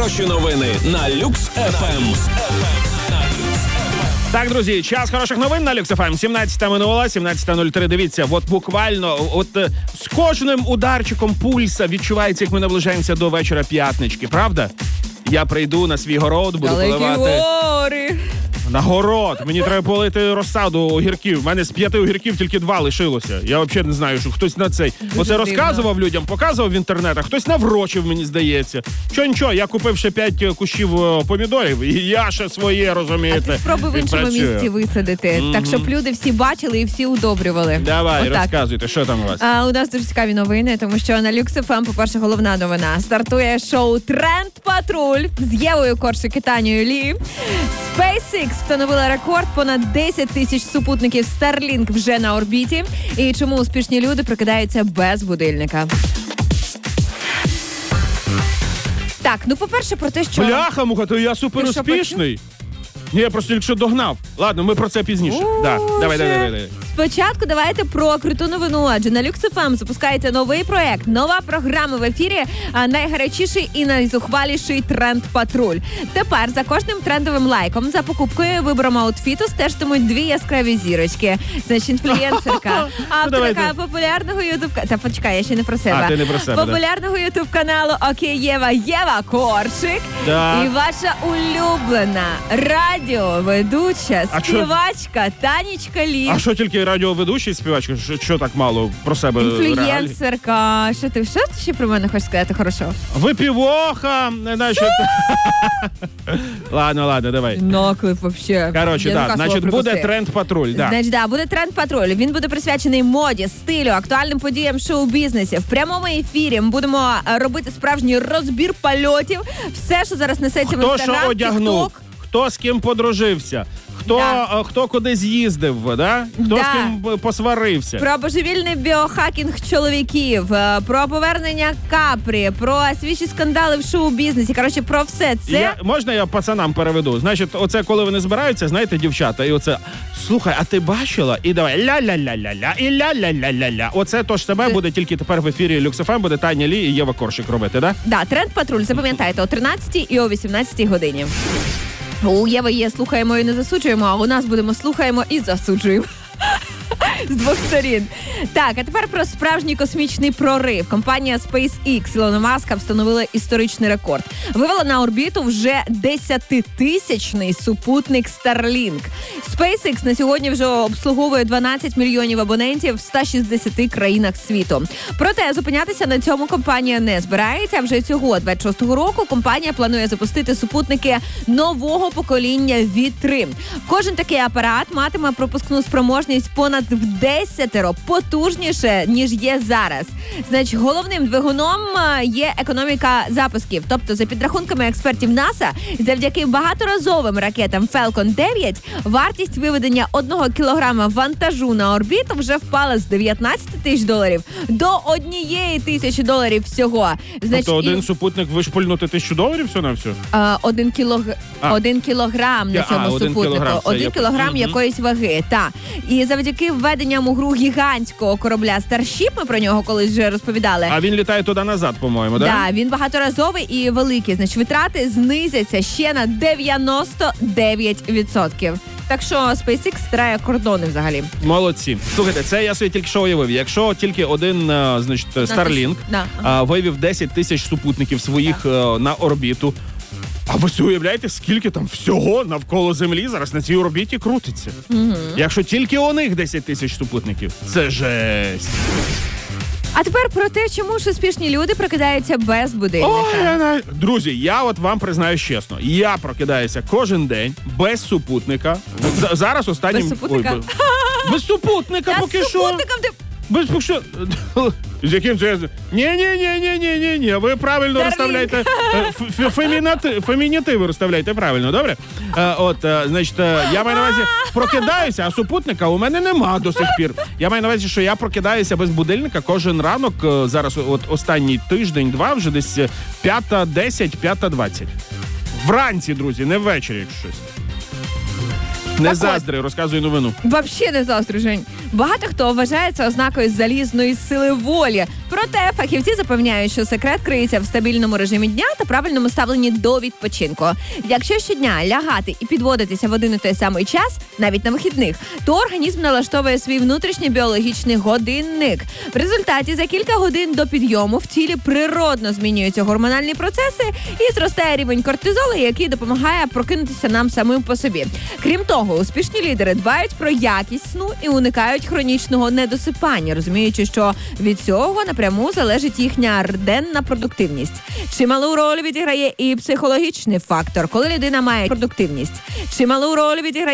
Хороші новини на Люкс ФМ. Так, друзі, час хороших новин на Люкс ФМ. 17 минула, 17:03. Дивіться, от буквально з кожним ударчиком пульса відчувається, як ми наближаємося до вечора п'ятнички, правда? Я прийду на свій город, буду поливати... На город. Мені треба полити розсаду огірків. У мене з 5 огірків тільки 2 лишилося. Я взагалі не знаю, що хтось на цей. Оце розказував людям, показував в інтернетах. Хтось наврочив, мені здається. Нічого, я купив ще 5 кущів помідорів, і я ще своє, розумієте. А ти спробуй в іншому місці висадити. Так, щоб люди всі бачили і всі удобрювали. Давай, розказуйте, що там у вас? У нас дуже цікаві новини, тому що на Люкс ФМ, по-перше, головна новина. Стартує шоу «Тренд Патруль» з Євою Коршик і Танією Лі. SpaceX встановила рекорд. Понад 10 тисяч супутників Starlink вже на орбіті. І чому успішні люди прокидаються без будильника? Так, по-перше, про те, що... Бляха-муха, то я супер успішний. Ні, я просто тільки що догнав. Ладно, ми про це пізніше. Давай. Спочатку давайте про круту новину, адже на Люкс ФМ запускається новий проект, нова програма в ефірі, найгарячіший і найзухваліший Тренд Патруль. Тепер за кожним трендовим лайком за покупкою вибором аутфіту стежитимуть 2 яскраві зірочки. Значить, інфлюєнсерка, авторка популярного ютуб-каналу... Та почекай, я ще не про себе. Ти не про себе, популярного ютуб-каналу «Окей, Єва Коршик». Да. І ваша улюблена радіоведуча, співачка Танечка Лі. А що тільки радіоведучий співачка? Що так мало про себе? Інфлюєнсерка. Що ти ще про мене хочеш сказати хорошо? Випівоха. Не знаю, що... Ладно, давай. Наклеп вообще. Коротше, да. Значить, буде Тренд Патруль. Да. Значить, буде Тренд Патруль. Він буде присвячений моді, стилю, актуальним подіям шоу-бізнесі. В прямому ефірі ми будемо робити справжній розбір польотів. Все, що зараз несеться в Інстаграм, Хто що одягнув, хто з ким подружився, хто куди з'їздив, хто з ким посварився. Про божевільний біохакінг чоловіків, про повернення Капрі, про свіжі скандали в шоу-бізнесі. Коротше, про все це. Можна я пацанам переведу? Значить, оце коли вони збираються, знаєте, дівчата, і оце, слухай, а ти бачила? І давай ля-ля-ля-ля-ля, і ля-ля-ля-ля-ля. Оце то ж саме буде тільки тепер в ефірі Люкс ФМ, буде Таня Лі і Єва Коршик робити, да? Да, Тренд Патруль, запам'ятайте, о 13-й і о 18-й годині. У Єви є «Слухаємо і не засуджуємо», а у нас будемо «Слухаємо і засуджуємо». З 2 сторін. Так, а тепер про справжній космічний прорив. Компанія SpaceX Ілона Маска встановила історичний рекорд. Вивела на орбіту вже 10-тисячний супутник Starlink. SpaceX на сьогодні вже обслуговує 12 мільйонів абонентів в 160 країнах світу. Проте зупинятися на цьому компанія не збирається. Вже цього 26-го року компанія планує запустити супутники нового покоління V3. Кожен такий апарат матиме пропускну спроможність понад в 10 потужніше, ніж є зараз. Значить, головним двигуном є економіка запусків. Тобто, за підрахунками експертів НАСА, завдяки багаторазовим ракетам Falcon 9, вартість виведення 1 кілограма вантажу на орбіту вже впала з $19 тисяч до $1 тисячі всього. Значить, тобто один супутник вишпульнути $1000 все на все? 1 кілограм на цьому супутнику. 1 кілограм якоїсь ваги, так. І завдяки введенням у гру гігантського корабля Starship, ми про нього колись вже розповідали. А він літає туди-назад, по-моєму, так? Так, він багаторазовий і великий. Значить, витрати знизяться ще на 99%. Так що SpaceX стирає кордони взагалі. Молодці. Слухайте, це я собі тільки що уявив. Якщо тільки один, значить, Starlink вивів 10 тисяч супутників своїх на орбіту, а ви собі уявляєте, скільки там всього навколо Землі зараз на цій орбіті крутиться? Якщо тільки у них 10 тисяч супутників, це жесть. А тепер про те, чому ж успішні люди прокидаються без будильника. Друзі, я от вам признаюсь чесно. Я прокидаюся кожен день без супутника. Зараз останнім... Без супутника? Без супутника поки що. З супутником ти... Без що? З яким це? Ні. Ви правильно розставляєте. Фемінітиви розставляєте правильно, добре? Значить, я маю на увазі, прокидаюся, а супутника у мене нема до сих пір. Я маю на увазі, що я прокидаюся без будильника кожен ранок, зараз от останній тиждень-два, вже десь 5:10, 5:20. Вранці, друзі, не ввечері, якщо щось. Не заздри, розказуй новину. Вообще не заздрю, Жень. Багато хто вважає це ознакою залізної сили волі. Проте фахівці запевняють, що секрет криється в стабільному режимі дня та правильному ставленні до відпочинку. Якщо щодня лягати і підводитися в один і той самий час, навіть на вихідних, то організм налаштовує свій внутрішній біологічний годинник. В результаті за кілька годин до підйому в тілі природно змінюються гормональні процеси і зростає рівень кортизолу, який допомагає прокинутися нам самим по собі. Крім того, успішні лідери дбають про якість сну і уникають хронічного недосипання, розуміючи, що від цього напряму залежить їхня денна продуктивність. Чималу роль відіграє і психологічний фактор, коли людина має продуктивність. Чималу роль відіграє